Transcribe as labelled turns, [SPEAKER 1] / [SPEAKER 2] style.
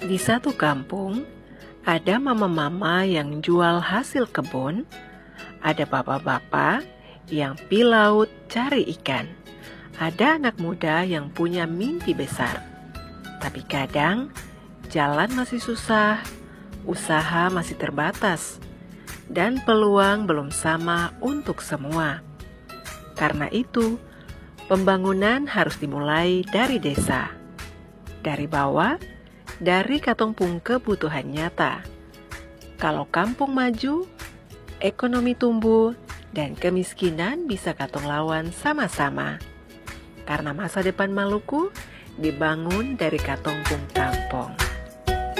[SPEAKER 1] Di satu kampung, ada mama-mama yang jual hasil kebun, ada bapak-bapak yang pi laut cari ikan, ada anak muda yang punya mimpi besar. Tapi kadang jalan masih susah, usaha masih terbatas, dan peluang belum sama untuk semua. Karena itu, pembangunan harus dimulai dari desa, dari bawah, dari katong kebutuhan nyata. Kalau kampung maju, ekonomi tumbuh, dan kemiskinan bisa katong lawan sama-sama. Karena masa depan Maluku dibangun dari katong tampong.